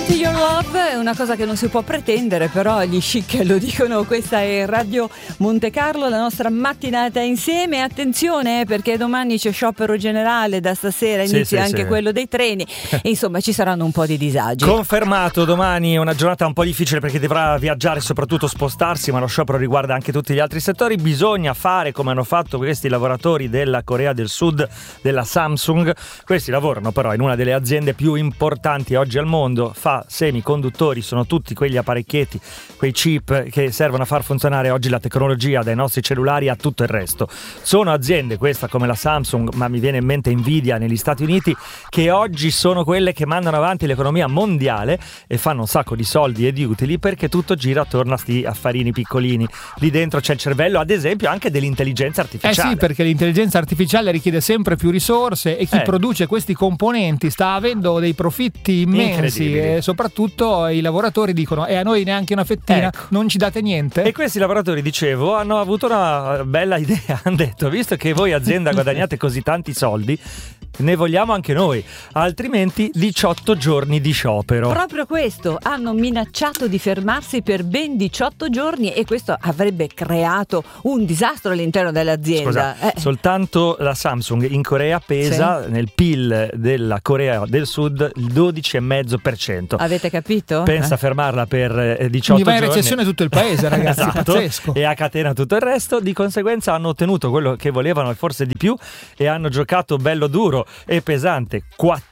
Empty Your Love è una cosa che non si può pretendere, però gli chic lo dicono. Questa è Radio Monte Carlo, la nostra mattinata insieme. Attenzione, perché domani c'è sciopero generale, da stasera inizia anche quello dei treni e insomma ci saranno un po' di disagi. Confermato, domani è una giornata un po' difficile perché dovrà viaggiare e soprattutto spostarsi, ma lo sciopero riguarda anche tutti gli altri settori. Bisogna fare come hanno fatto questi lavoratori della Corea del Sud, della Samsung. Questi lavorano però in una delle aziende più importanti oggi al mondo, fa semiconduttori, sono tutti quegli apparecchietti, quei chip che servono a far funzionare oggi la tecnologia dai nostri cellulari a tutto il resto. Sono aziende, questa come la Samsung, ma mi viene in mente Nvidia negli Stati Uniti, che oggi sono quelle che mandano avanti l'economia mondiale e fanno un sacco di soldi e di utili perché tutto gira attorno a sti affarini piccolini. Lì dentro c'è il cervello, ad esempio, anche dell'intelligenza artificiale. Sì, perché l'intelligenza artificiale richiede sempre più risorse e chi produce questi componenti sta avendo dei profitti immensi e soprattutto i lavoratori dicono a noi neanche una fettina, non ci date niente. E questi lavoratori, dicevo, hanno avuto una bella idea, hanno detto: visto che voi azienda guadagnate così tanti soldi, ne vogliamo anche noi, altrimenti 18 giorni di sciopero. Proprio questo, hanno minacciato di fermarsi per ben 18 giorni e questo avrebbe creato un disastro all'interno dell'azienda. Scusa, soltanto la Samsung in Corea pesa nel PIL della Corea del Sud il 12,5%. Avete capito? Pensa a fermarla per 18 Mi va in giorni. recessione tutto il paese, ragazzi. Esatto. Pazzesco. E a catena tutto il resto. Di conseguenza hanno ottenuto quello che volevano e forse di più, e hanno giocato bello duro e pesante.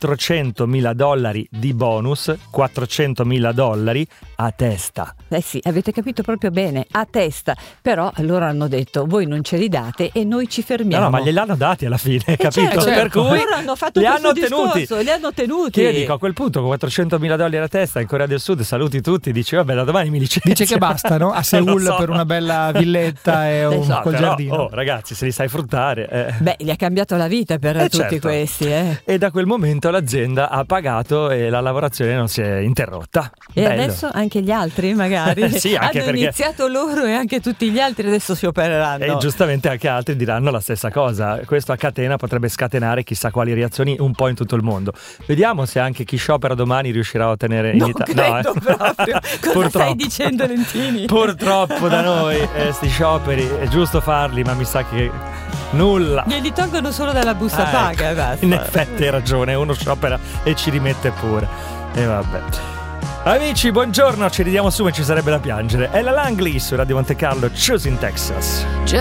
$400.000 di bonus, $400.000 a testa. Sì, avete capito proprio bene, a testa. Però loro hanno detto: voi non ce li date e noi ci fermiamo. No, ma gliel'hanno dati alla fine, capito? Certo, per cui loro hanno fatto li questo hanno discorso, tenuti. li hanno tenuti. Che io dico, a quel punto con $400.000 a testa in Corea del Sud, saluti tutti, dici vabbè, da domani mi licenziano. Dice che basta, no? A Seul per una bella villetta e col giardino. Oh, ragazzi, se li sai fruttare. Beh, gli ha cambiato la vita per tutti certo. questi. E da quel momento l'azienda ha pagato e la lavorazione non si è interrotta. E Bello. adesso anche gli altri magari sì, anche hanno perché iniziato loro e anche tutti gli altri adesso si opereranno. E giustamente anche altri diranno la stessa cosa. Questo a catena potrebbe scatenare chissà quali reazioni un po' in tutto il mondo. Vediamo se anche chi sciopera domani riuscirà a ottenere in Italia. No, proprio. Cosa stai dicendo, Lentini? Purtroppo da noi sti scioperi è giusto farli, ma mi sa che nulla. Glieli tolgono solo dalla busta paga, basta. In effetti hai ragione, uno sciopera e ci rimette pure. E vabbè. Amici, buongiorno, ci ridiamo su, ma ci sarebbe da piangere. È la Langley su Radio Monte Carlo, Choosing Texas.